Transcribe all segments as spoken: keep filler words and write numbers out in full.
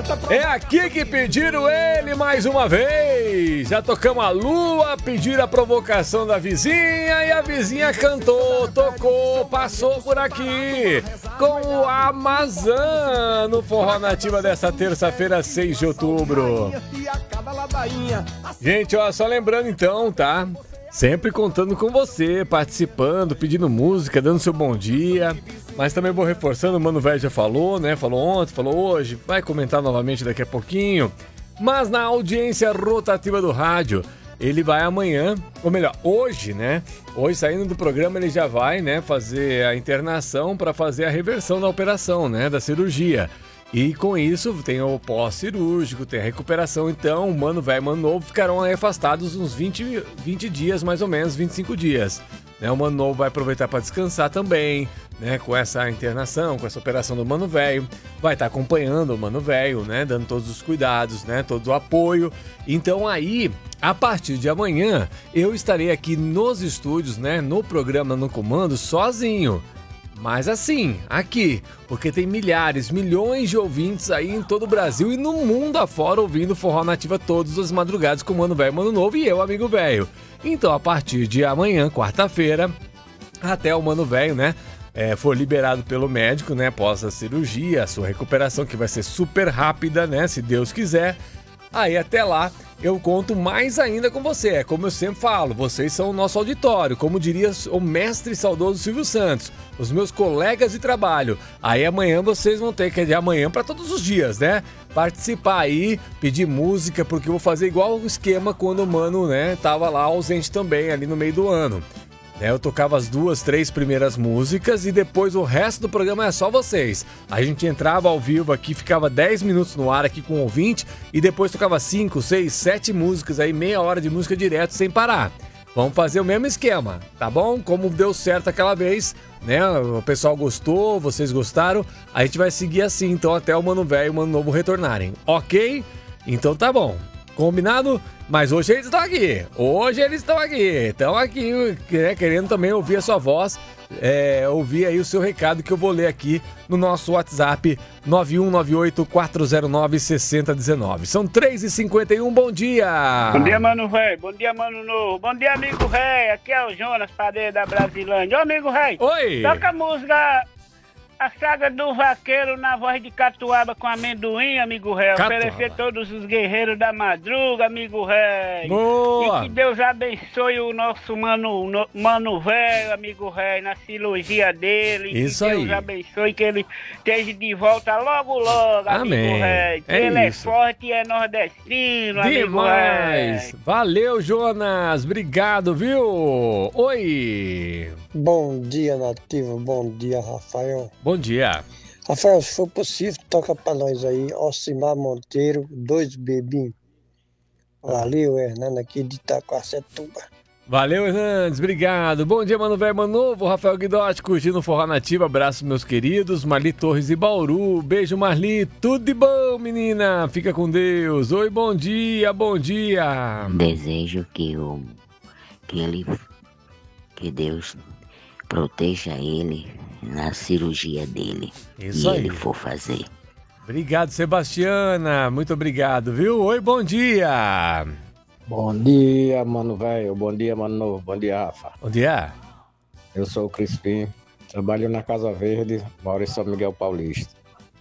É aqui que pediram ele mais uma vez. Já tocamos a lua, pediram a provocação da vizinha e a vizinha cantou, tocou, passou por aqui com o Amazã no Forró Nativa dessa terça-feira, seis de outubro. Gente, ó, só lembrando então, tá? Sempre contando com você, participando, pedindo música, dando seu bom dia. Mas também vou reforçando, o Mano Velho já falou, né? Falou ontem, falou hoje, vai comentar novamente daqui a pouquinho. Mas na audiência rotativa do rádio, ele vai amanhã, ou melhor, hoje, né? Hoje, saindo do programa, ele já vai, né, fazer a internação para fazer a reversão da operação, né? Da cirurgia. E com isso tem o pós-cirúrgico, tem a recuperação. Então, o Mano Velho e o Mano Novo ficarão aí afastados uns vinte, vinte dias, mais ou menos, vinte e cinco dias. Né? O Mano Novo vai aproveitar para descansar também, né? Com essa internação, com essa operação do Mano Velho. Vai estar acompanhando o Mano Velho, né? Dando todos os cuidados, né? Todo o apoio. Então aí, a partir de amanhã, eu estarei aqui nos estúdios, né? No programa No Comando, sozinho. Mas assim, aqui, porque tem milhares, milhões de ouvintes aí em todo o Brasil e no mundo afora ouvindo Forró Nativa todas as madrugadas com o Mano Velho, Mano Novo e eu, amigo velho. Então, a partir de amanhã, quarta-feira, até o Mano Velho, né, é, for liberado pelo médico, né, após a cirurgia, a sua recuperação, que vai ser super rápida, né, se Deus quiser. Aí até lá eu conto mais ainda com você. É como eu sempre falo, vocês são o nosso auditório, como diria o mestre saudoso Silvio Santos, os meus colegas de trabalho. Aí amanhã vocês vão ter que ir de amanhã para todos os dias, né? Participar aí, pedir música, porque eu vou fazer igual o esquema quando o Mano, né, tava lá ausente também ali no meio do ano. Eu tocava as duas, três primeiras músicas e depois o resto do programa é só vocês. A gente entrava ao vivo aqui, ficava dez minutos no ar aqui com o ouvinte e depois tocava cinco, seis, sete músicas aí, meia hora de música direto sem parar. Vamos fazer o mesmo esquema, tá bom? Como deu certo aquela vez, né? O pessoal gostou, vocês gostaram, a gente vai seguir assim, então até o Mano Velho e o Mano Novo retornarem, ok? Então tá bom. Combinado? Mas hoje eles estão aqui. Hoje eles estão aqui. Estão aqui, né, querendo também ouvir a sua voz. É, ouvir aí o seu recado que eu vou ler aqui no nosso WhatsApp nove um nove oito, quatro zero nove, seis zero um nove. São três e cinquenta e um, bom dia! Bom dia, Mano Velho. Bom dia, Mano Novo. Bom dia, amigo rei. Aqui é o Jonas, padeiro da Brasilândia. Ô, amigo rei. Oi! Toca a música... A saga do vaqueiro na voz de Catuaba com amendoim, amigo rei. Oferecer todos os guerreiros da madruga, amigo rei. Boa! E que Deus abençoe o nosso mano, no, mano velho, amigo rei, na cirurgia dele. Isso que aí. Deus abençoe, que ele esteja de volta logo, logo, Amém. amigo rei. Que É ele isso. é forte e é nordestino, amigo Demais! rei. Valeu, Jonas! Obrigado, viu? Oi! Bom dia, Nativa. Bom dia, Rafael. Bom dia. Rafael, se for possível, toca pra nós aí. Alcimar Monteiro, dois bebinhos. Valeu, Hernando, aqui de Itaquacetuba. Valeu, Hernandes, obrigado. Bom dia, Mano Velho, Mano Novo. Rafael Guidotti, curtindo o Forró Nativa. Abraço, meus queridos. Marli Torres e Bauru. Beijo, Marli. Tudo de bom, menina. Fica com Deus. Oi, bom dia, bom dia. Desejo que, o, que ele, que Deus proteja ele na cirurgia dele. Isso e aí. ele for fazer. Obrigado, Sebastiana. Muito obrigado, viu? Oi, bom dia. Bom dia, Mano Velho. Bom dia, Mano Novo. Bom dia, Rafa. Bom dia. Eu sou o Crispim. Trabalho na Casa Verde, moro em São Miguel Paulista.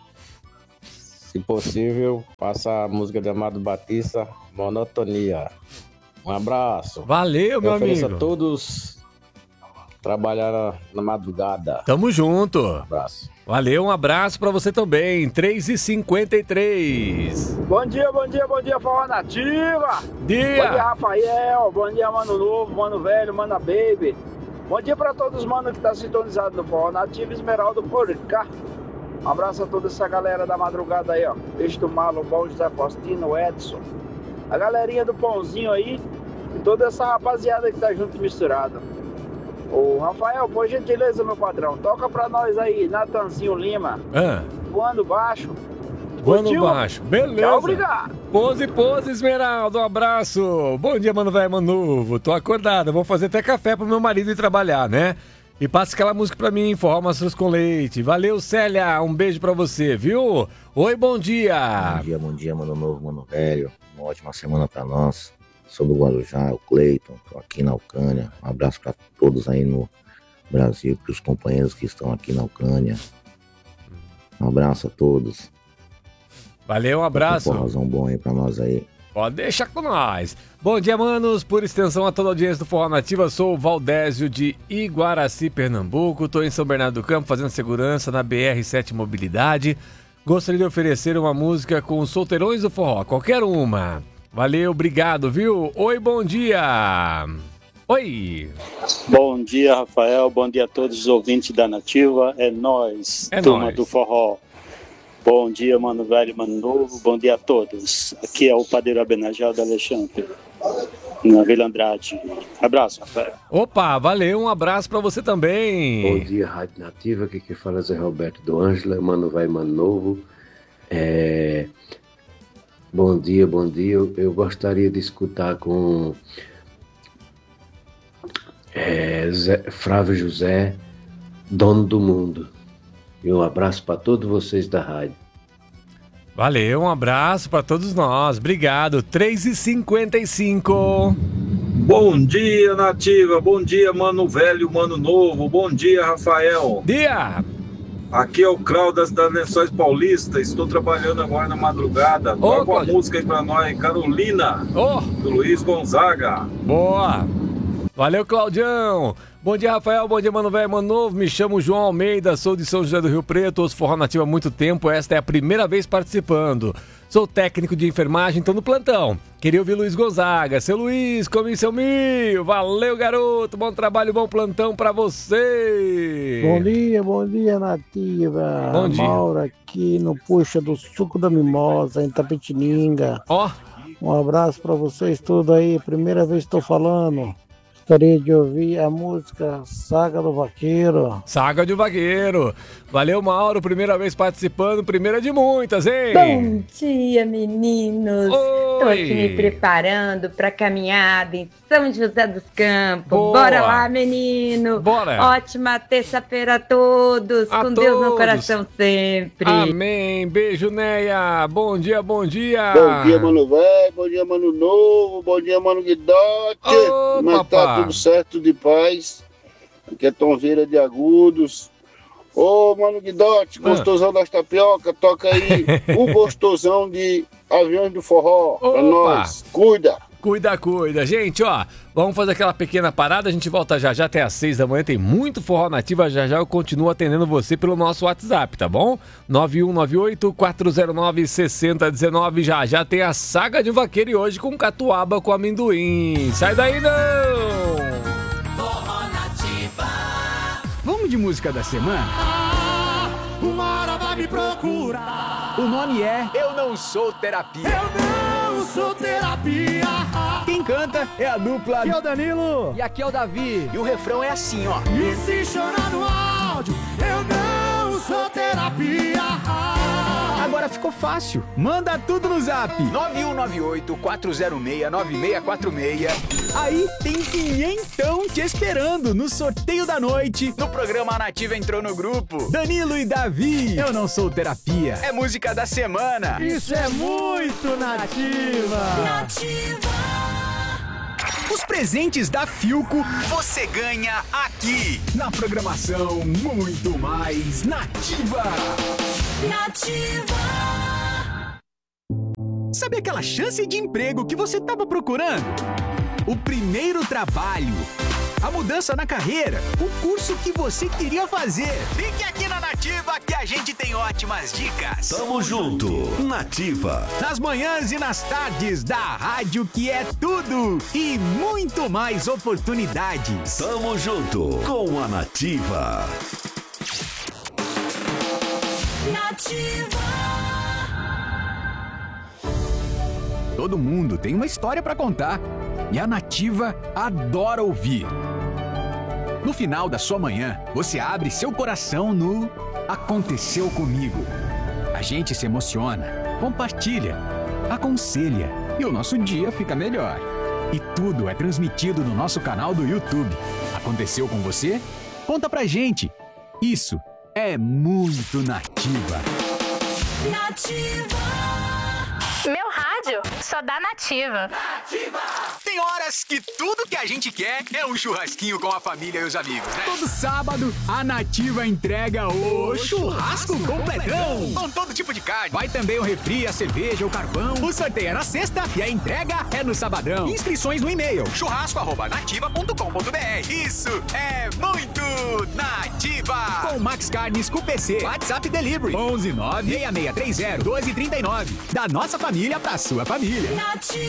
Se possível, passa a música de Amado Batista, Monotonia. Um abraço. Valeu, meu Eu ofereço amigo. a todos trabalhar na, na madrugada. Tamo junto. Um abraço. Valeu, um abraço pra você também. três e cinquenta e três. Bom dia, bom dia, bom dia, Forró Nativa. Dia. Bom dia, Rafael. Bom dia, Mano Novo, Mano Velho, Mana Baby. Bom dia pra todos os manos que tá sintonizado no Forró Nativa, Esmeraldo por cá. Um abraço a toda essa galera da madrugada aí, ó. Beijo do Malo, Bom, José Faustino, Edson. A galerinha do Pãozinho aí e toda essa rapaziada que tá junto e misturada. Ô, Rafael, por gentileza, meu padrão, toca pra nós aí, Natanzinho Lima, Ah, voando baixo. Voando Curtiu? baixo. Beleza. Tchau, obrigado. Pose, pose, Esmeralda. Um abraço. Bom dia, Mano Velho, Mano Novo. Tô acordado. Vou fazer até café pro meu marido ir trabalhar, né? E passa aquela música pra mim, Forró Mastruz com Leite. Valeu, Célia, um beijo pra você, viu? Oi, bom dia. Bom dia, bom dia, mano novo, mano velho. Uma ótima semana pra nós. Sou do Guarujá, o Cleiton, tô aqui na Ucrânia. Um abraço pra todos aí no Brasil, pros companheiros que estão aqui na Ucrânia. Um abraço a todos. Valeu, um abraço. Um forrozão bom aí pra nós aí. Pode deixar com nós. Bom dia, manos. Por extensão a toda a audiência do Forró Nativa, sou o Valdésio de Iguaraci, Pernambuco. Estou em São Bernardo do Campo fazendo segurança na B R sete Mobilidade. Gostaria de oferecer uma música com os solteirões do forró, qualquer uma. Valeu, obrigado, viu? Oi, bom dia. Oi. Bom dia, Rafael. Bom dia a todos os ouvintes da Nativa. É nóis, é turma nóis. do forró. Bom dia, mano velho, mano novo, bom dia a todos. Aqui é o padeiro Abenajal da Alexandre, na Vila Andrade. Abraço, Rafael. Opa, valeu, um abraço pra você também. Bom dia, Rádio Nativa, aqui que fala é Zé Roberto do Ângela, mano velho, mano novo. É... Bom dia, bom dia, eu, eu gostaria de escutar com é, Zé, Flávio José, Dono do Mundo. E um abraço para todos vocês da rádio. Valeu, um abraço para todos nós. Obrigado. três e cinquenta e cinco. Bom dia, Nativa. Bom dia, mano velho, mano novo. Bom dia, Rafael. Dia. Aqui é o Claudas das Lençóis Paulista. Estou trabalhando agora na madrugada. Toca uma música aí pra nós, Carolina, oh. do Luiz Gonzaga. Boa. Valeu, Claudião. Bom dia, Rafael. Bom dia, mano velho, mano novo. Me chamo João Almeida, sou de São José do Rio Preto, ouço Forró Nativa há muito tempo. Esta é a primeira vez participando. Sou técnico de enfermagem, tô no plantão. Queria ouvir Luiz Gonzaga. Seu Luiz, comi seu milho. Valeu, garoto. Bom trabalho, bom plantão pra você. Bom dia, bom dia, Nativa. Bom dia. Mauro aqui no Puxa do Suco da Mimosa, em Tapetininga. Ó. Oh. Um abraço pra vocês todos aí. Primeira vez que estou falando. Gostaria de ouvir a música Saga do Vaqueiro. Saga do Vaqueiro. Valeu, Mauro. Primeira vez participando. Primeira de muitas, hein? Bom dia, meninos. Oi. Estou aqui me preparando para caminhada em São José dos Campos. Boa. Bora lá, menino. Bora. Ótima terça-feira a todos. A Com todos. Deus no coração sempre. Amém. Beijo, Neia. Bom dia, bom dia. Bom dia, mano velho. Bom dia, mano novo. Bom dia, mano Guidote. Ô, Mas papá. tá tudo certo de paz. Aqui é Tomveira de Agudos. Ô, mano Guidote, gostosão das tapioca, toca aí o gostosão de Aviões do Forró. Opa. Pra nós. Cuida. Cuida, cuida. Gente, ó, vamos fazer aquela pequena parada, a gente volta já já até às seis da manhã, tem muito Forró Nativa, já já eu continuo atendendo você pelo nosso WhatsApp, tá bom? nove um nove oito, quatro zero nove, seis zero um nove, já já tem a Saga de Vaqueiro e hoje com catuaba com amendoim. Sai daí não! Forró Nativa. Vamos de música da semana? Ah, uma hora vai me procurar. O nome é Eu Não Sou Terapia. Eu não sou terapia. Quem canta é a dupla. Aqui é o Danilo. E aqui é o Davi. E o refrão é assim, ó. E se chorar no áudio, eu não sou terapia. Agora ficou fácil. Manda tudo no zap. nove um nove oito, quatro zero seis, nove seis quatro seis. Aí tem quinhentão te esperando no sorteio da noite. No programa Nativa entrou no grupo. Danilo e Davi. Eu Não Sou Terapia. É música da semana. Isso é muito Nativa. Nativa. Os presentes da Philco você ganha aqui na programação Muito Mais Nativa. Nativa. Sabe aquela chance de emprego que você estava procurando? O primeiro trabalho, a mudança na carreira, o curso que você queria fazer. Fique aqui na Nativa que a gente tem ótimas dicas. Tamo junto, Nativa. Nas manhãs e nas tardes da rádio que é tudo e muito mais oportunidades. Tamo junto com a Nativa. Nativa. Todo mundo tem uma história pra contar e a Nativa adora ouvir. No final da sua manhã, você abre seu coração no Aconteceu Comigo. A gente se emociona, compartilha, aconselha e o nosso dia fica melhor. E tudo é transmitido no nosso canal do YouTube. Aconteceu com você? Conta pra gente. Isso é muito Nativa. Nativa. Meu rádio só dá Nativa. Nativa. Tem horas que tudo que a gente quer é um churrasquinho com a família e os amigos, né? Todo sábado, a Nativa entrega o churrasco completão. Com todo tipo de carne. Vai também o refri, a cerveja, o carvão. O sorteio é na sexta e a entrega é no sabadão. Inscrições no e-mail churrasco arroba nativa ponto com ponto br. Isso é muito Nativa. Com Max Carnes com P C. WhatsApp Delivery onze nove seis seis três zero um dois três nove. Da nossa família pra sua família. Nativa.